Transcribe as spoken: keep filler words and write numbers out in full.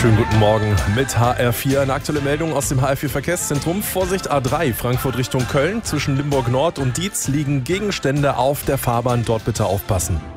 Schönen guten Morgen mit H R vier. Eine aktuelle Meldung aus dem H R vier Verkehrszentrum. Vorsicht A drei, Frankfurt Richtung Köln. Zwischen Limburg Nord und Dietz liegen Gegenstände auf der Fahrbahn. Dort bitte aufpassen.